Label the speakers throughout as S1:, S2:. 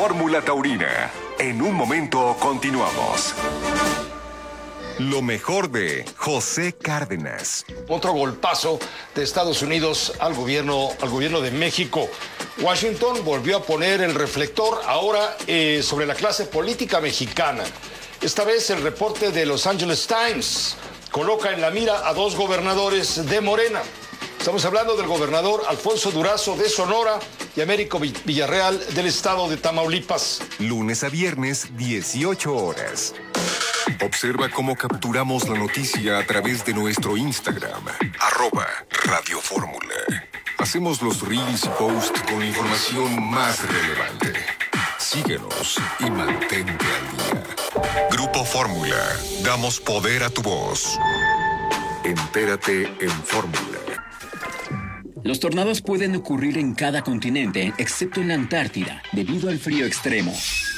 S1: Fórmula Taurina. En un momento continuamos. Lo mejor de José Cárdenas.
S2: Otro golpazo de Estados Unidos al gobierno de México. Washington volvió a poner el reflector ahora sobre la clase política mexicana. Esta vez el reporte de Los Angeles Times coloca en la mira a dos gobernadores de Morena. Estamos hablando del gobernador Alfonso Durazo de Sonora y Américo Villarreal del estado de Tamaulipas.
S1: Lunes a viernes, 18 horas. Observa cómo capturamos la noticia a través de nuestro Instagram, @Radio Fórmula. Hacemos los reels y posts con la información más relevante. Síguenos y mantente al día. Grupo Fórmula. Damos poder a tu voz. Entérate en Fórmula.
S3: Los tornados pueden ocurrir en cada continente, excepto en la Antártida, debido al frío extremo.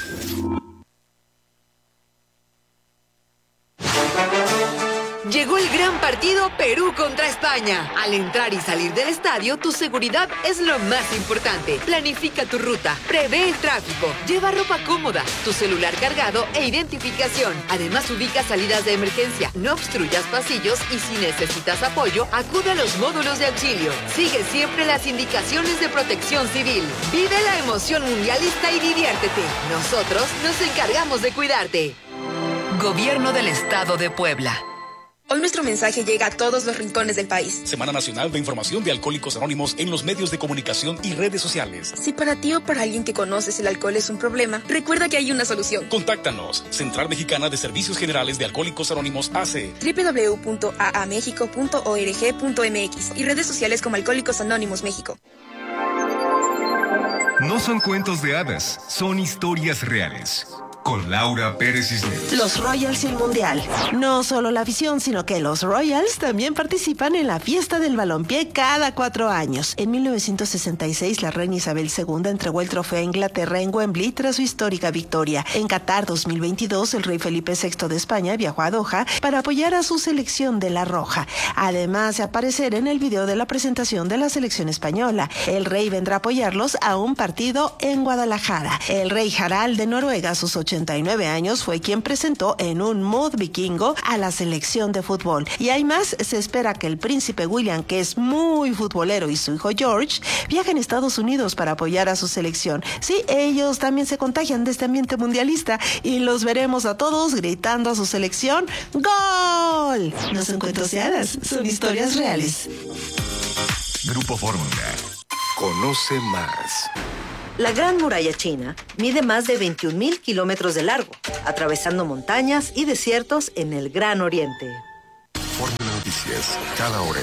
S4: Llegó el gran partido Perú contra España. Al entrar y salir del estadio, tu seguridad es lo más importante. Planifica tu ruta, prevé el tráfico, lleva ropa cómoda, tu celular cargado e identificación. Además, ubica salidas de emergencia, no obstruyas pasillos y si necesitas apoyo, acude a los módulos de auxilio. Sigue siempre las indicaciones de Protección Civil. Vive la emoción mundialista y diviértete. Nosotros nos encargamos de cuidarte. Gobierno del Estado de Puebla.
S5: Hoy nuestro mensaje llega a todos los rincones del país.
S6: Semana Nacional de Información de Alcohólicos Anónimos en los medios de comunicación y redes sociales.
S5: Si para ti o para alguien que conoces el alcohol es un problema, recuerda que hay una solución.
S6: Contáctanos. Central Mexicana de Servicios Generales de Alcohólicos Anónimos AC.
S5: www.aamexico.org.mx y redes sociales como Alcohólicos Anónimos México.
S1: No son cuentos de hadas, son historias reales. Con Laura Pérez Cisneros.
S7: Los Royals y el Mundial. No solo la afición, sino que los Royals también participan en la fiesta del balompié cada 4 años. En 1966, la reina Isabel II entregó el trofeo a Inglaterra en Wembley tras su histórica victoria. En Qatar 2022, el rey Felipe VI de España viajó a Doha para apoyar a su selección de la Roja. Además de aparecer en el video de la presentación de la selección española. El rey vendrá a apoyarlos a un partido en Guadalajara. El rey Harald de Noruega, a sus 89 años, fue quien presentó en un mood vikingo a la selección de fútbol. Y hay más, se espera que el príncipe William, que es muy futbolero, y su hijo George viajen a Estados Unidos para apoyar a su selección. Sí, ellos también se contagian de este ambiente mundialista y los veremos a todos gritando a su selección ¡Gol! No son cuentos de hadas, son historias reales.
S1: Grupo Fórmula. Conoce más.
S8: La Gran Muralla China mide más de 21,000 kilómetros de largo, atravesando montañas y desiertos en el Gran Oriente.
S1: Fórmula Noticias, cada hora.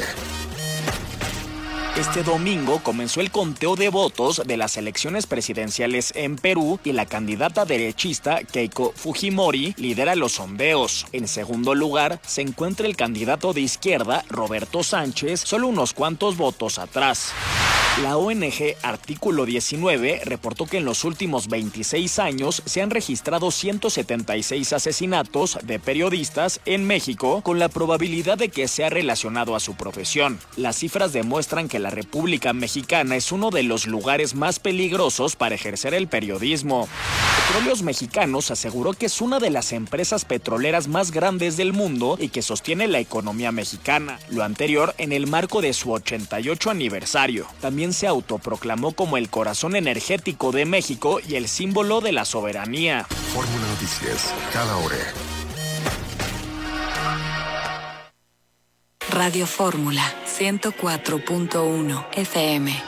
S9: Este domingo comenzó el conteo de votos de las elecciones presidenciales en Perú y la candidata derechista Keiko Fujimori lidera los sondeos. En segundo lugar se encuentra el candidato de izquierda Roberto Sánchez, solo unos cuantos votos atrás. La ONG Artículo 19 reportó que en los últimos 26 años se han registrado 176 asesinatos de periodistas en México con la probabilidad de que sea relacionado a su profesión. Las cifras demuestran que la República Mexicana es uno de los lugares más peligrosos para ejercer el periodismo. Petróleos Mexicanos aseguró que es una de las empresas petroleras más grandes del mundo y que sostiene la economía mexicana. Lo anterior en el marco de su 88 aniversario. También se autoproclamó como el corazón energético de México y el símbolo de la soberanía.
S1: Fórmula Noticias, cada hora.
S4: Radio Fórmula 104.1 FM.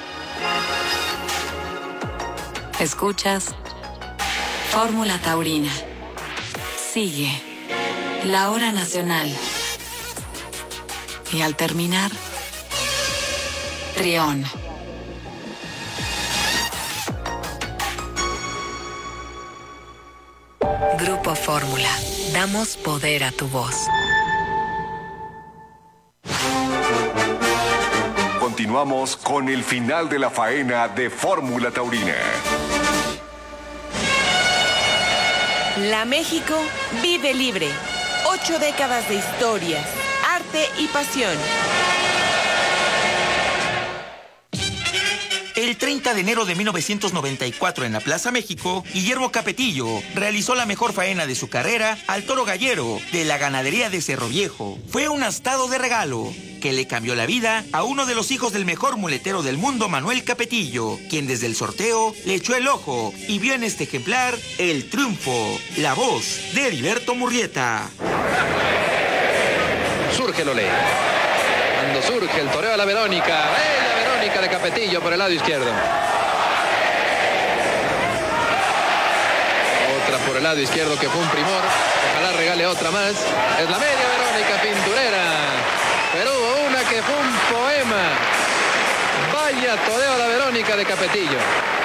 S4: Escuchas Fórmula Taurina. Sigue la hora nacional. Y al terminar, Trión. Grupo Fórmula. Damos poder a tu voz.
S1: Continuamos con el final de la faena de Fórmula Taurina.
S10: La México vive libre. 8 décadas de historias, arte y pasión.
S11: El 30 de enero de 1994 en la Plaza México, Guillermo Capetillo realizó la mejor faena de su carrera al toro gallero de la ganadería de Cerro Viejo. Fue un astado de regalo que le cambió la vida a uno de los hijos del mejor muletero del mundo, Manuel Capetillo, quien desde el sorteo le echó el ojo y vio en este ejemplar el triunfo. La voz de Heriberto Murrieta.
S12: Surge el olé. Cuando surge el toreo a la Verónica. La Verónica de Capetillo por el lado izquierdo. Otra por el lado izquierdo que fue un primor. Ojalá regale otra más. Es la media Verónica pinturera. Pero hubo una que fue un poema. Vaya toreo a la Verónica de Capetillo.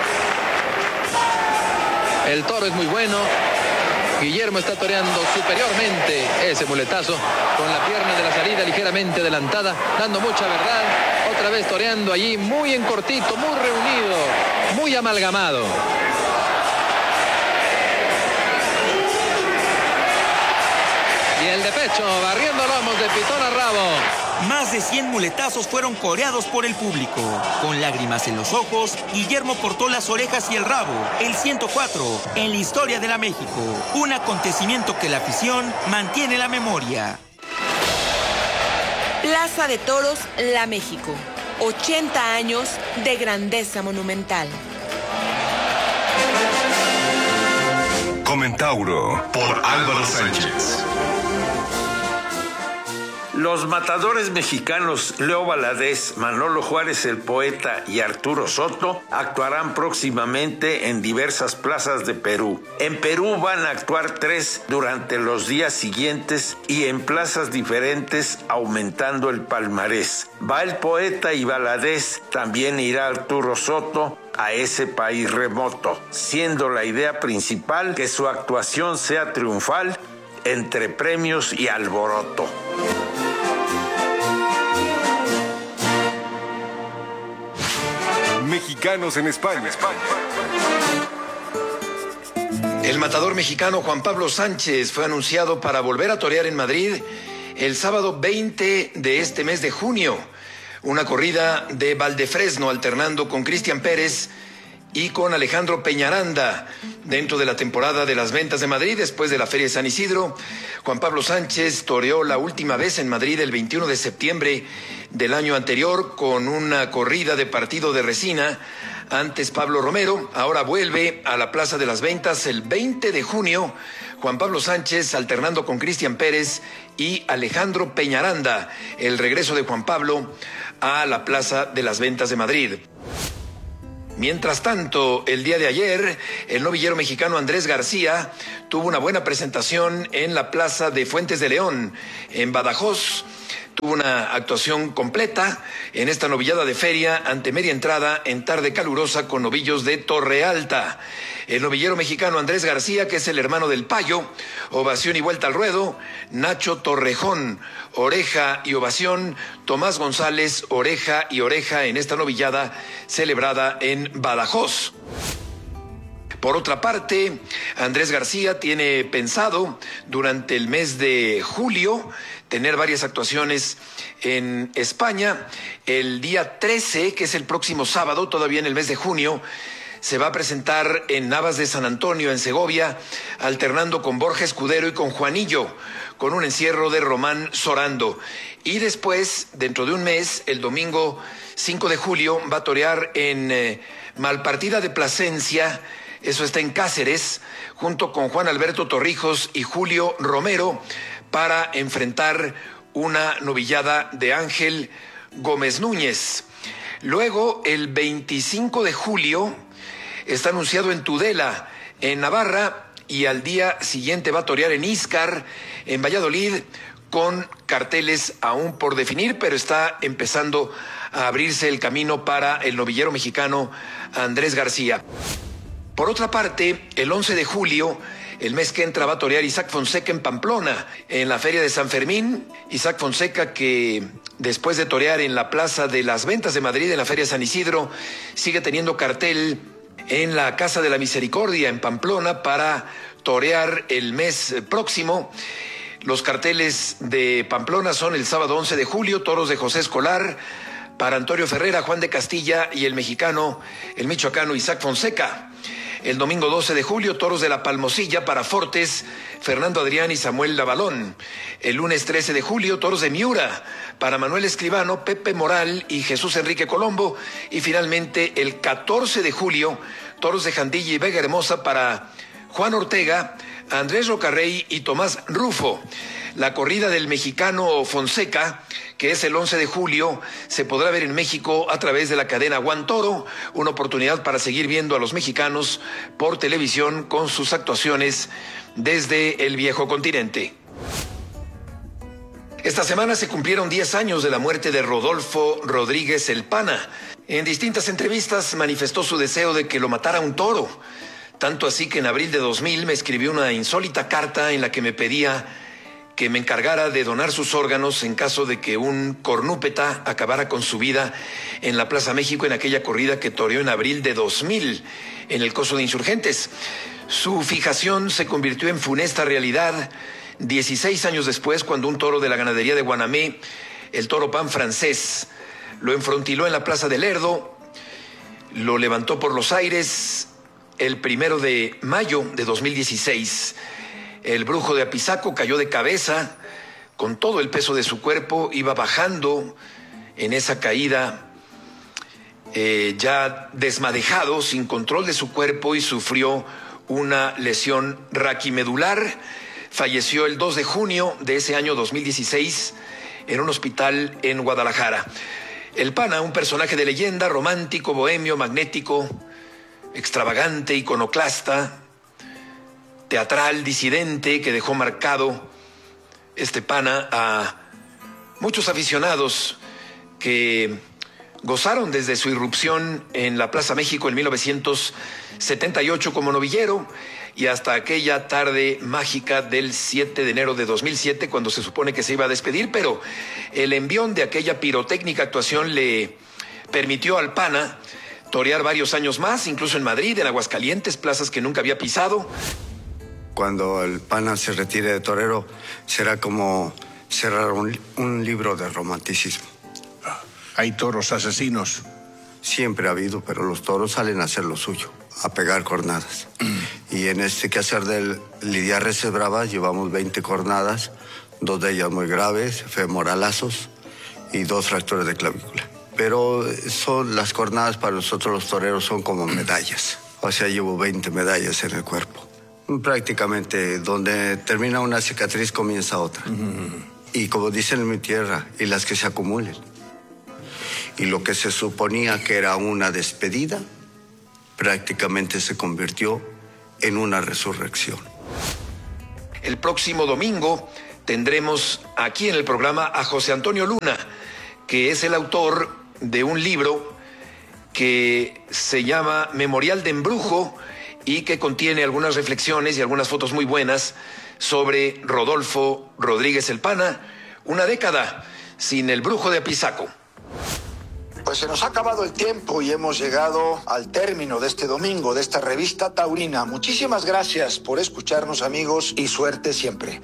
S12: El toro es muy bueno. Guillermo está toreando superiormente ese muletazo con la pierna de la salida ligeramente adelantada, dando mucha verdad. Otra vez toreando allí muy en cortito, muy reunido, muy amalgamado. Y el de pecho, barriendo lomos de pitón a rabo.
S11: Más de 100 muletazos fueron coreados por el público. Con lágrimas en los ojos, Guillermo cortó las orejas y el rabo, el 104, en la historia de la México. Un acontecimiento que la afición mantiene en la memoria.
S10: Plaza de Toros, La México. 80 años de grandeza monumental.
S1: Comentauro por Álvaro Sánchez.
S13: Los matadores mexicanos Leo Valadez, Manolo Juárez el poeta y Arturo Soto actuarán próximamente en diversas plazas de Perú. En Perú van a actuar 3 durante los días siguientes y en plazas diferentes, aumentando el palmarés. Va el poeta y Valadez, también irá Arturo Soto a ese país remoto, siendo la idea principal que su actuación sea triunfal entre premios y alboroto.
S1: Mexicanos en España.
S2: El matador mexicano Juan Pablo Sánchez fue anunciado para volver a torear en Madrid el sábado 20 de este mes de junio. Una corrida de Valdefresno alternando con Cristian Pérez y con Alejandro Peñaranda dentro de la temporada de las ventas de Madrid. Después de la Feria de San Isidro, Juan Pablo Sánchez toreó la última vez en Madrid el 21 de septiembre del año anterior con una corrida de partido de resina. Antes Pablo Romero, ahora vuelve a la Plaza de las Ventas el 20 de junio. Juan Pablo Sánchez alternando con Cristian Pérez y Alejandro Peñaranda. El regreso de Juan Pablo a la Plaza de las Ventas de Madrid. Mientras tanto, el día de ayer, el novillero mexicano Andrés García tuvo una buena presentación en la Plaza de Fuentes de León, en Badajoz. Tuvo una actuación completa en esta novillada de feria ante media entrada en tarde calurosa con novillos de Torre Alta. El novillero mexicano Andrés García, que es el hermano del Payo, ovación y vuelta al ruedo. Nacho Torrejón, oreja y ovación. Tomás González, oreja y oreja en esta novillada celebrada en Badajoz. Por otra parte, Andrés García tiene pensado durante el mes de julio tener varias actuaciones en España. El día 13, que es el próximo sábado, todavía en el mes de junio, se va a presentar en Navas de San Antonio, en Segovia, alternando con Borja Escudero y con Juanillo, con un encierro de Román Sorando. Y después, dentro de un mes, el domingo 5 de julio, va a torear en Malpartida de Plasencia, eso está en Cáceres, junto con Juan Alberto Torrijos y Julio Romero, para enfrentar una novillada de Ángel Gómez Núñez. Luego, el 25 de julio, está anunciado en Tudela, en Navarra, y al día siguiente va a torear en Íscar, en Valladolid, con carteles aún por definir, pero está empezando a abrirse el camino para el novillero mexicano Andrés García. Por otra parte, el 11 de julio, el mes que entra, va a torear Isaac Fonseca en Pamplona, en la Feria de San Fermín. Isaac Fonseca, que después de torear en la Plaza de las Ventas de Madrid, en la Feria de San Isidro, sigue teniendo cartel en la Casa de la Misericordia, en Pamplona, para torear el mes próximo. Los carteles de Pamplona son el sábado 11 de julio, toros de José Escolar,
S14: para Antonio Ferrera, Juan de Castilla y el michoacano Isaac Fonseca. El domingo 12 de julio, toros de la Palmosilla para Fortes, Fernando Adrián y Samuel Lavalón. El lunes 13 de julio, toros de Miura para Manuel Escribano, Pepe Moral y Jesús Enrique Colombo. Y finalmente, el 14 de julio, toros de Jandilla y Vega Hermosa para Juan Ortega, Andrés Rocarrey y Tomás Rufo. La corrida del mexicano Fonseca, que es el 11 de julio, se podrá ver en México a través de la cadena One Toro, una oportunidad para seguir viendo a los mexicanos por televisión con sus actuaciones desde el viejo continente. Esta semana se cumplieron 10 años de la muerte de Rodolfo Rodríguez El Pana. En distintas entrevistas manifestó su deseo de que lo matara un toro. Tanto así que en abril de 2000 me escribió una insólita carta en la que me pedía que me encargara de donar sus órganos en caso de que un cornúpeta acabara con su vida en la Plaza México en aquella corrida que toreó en abril de 2000 en el Coso de Insurgentes. Su fijación se convirtió en funesta realidad 16 años después, cuando un toro de la ganadería de Guanamé, el toro Pan Francés, lo enfrontiló en la Plaza del Lerdo, lo levantó por los aires el 1 de mayo de 2016. El brujo de Apizaco cayó de cabeza, con todo el peso de su cuerpo, iba bajando en esa caída, ya desmadejado, sin control de su cuerpo, y sufrió una lesión raquimedular. Falleció el 2 de junio de ese año 2016 en un hospital en Guadalajara. El Pana, un personaje de leyenda, romántico, bohemio, magnético, extravagante, iconoclasta, teatral, disidente, que dejó marcado este Pana a muchos aficionados que gozaron desde su irrupción en la Plaza México en 1978 como novillero y hasta aquella tarde mágica del 7 de enero de 2007, cuando se supone que se iba a despedir, pero el envión de aquella pirotécnica actuación le permitió al Pana torear varios años más, incluso en Madrid, en Aguascalientes, plazas que nunca había pisado.
S15: Cuando el Pana se retire de torero, será como cerrar un libro de romanticismo.
S16: ¿Hay toros asesinos?
S15: Siempre ha habido, pero los toros salen a hacer lo suyo, a pegar cornadas. Y en este quehacer del lidiar reses bravas llevamos 20 cornadas, 2 de ellas muy graves, femoralazos y 2 fracturas de clavícula. Pero son las cornadas para nosotros los toreros son como medallas. O sea, llevo 20 medallas en el cuerpo. Prácticamente donde termina una cicatriz comienza otra. Y como dicen en mi tierra, y las que se acumulen. Y lo que se suponía que era una despedida, prácticamente se convirtió en una resurrección.
S14: El próximo domingo tendremos aquí en el programa a José Antonio Luna, que es el autor de un libro que se llama Memorial de Embrujo y que contiene algunas reflexiones y algunas fotos muy buenas sobre Rodolfo Rodríguez El Pana, una década sin el brujo de Apizaco.
S17: Pues se nos ha acabado el tiempo y hemos llegado al término de este domingo, de esta revista taurina. Muchísimas gracias por escucharnos, amigos, y suerte siempre.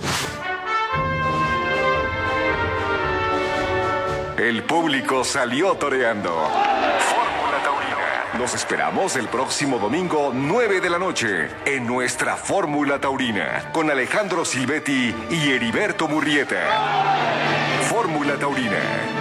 S1: El público salió toreando. Fórmula Taurina. Los esperamos el próximo domingo, 9 de la noche, en nuestra Fórmula Taurina, con Alejandro Silvetti y Heriberto Murrieta. Fórmula Taurina.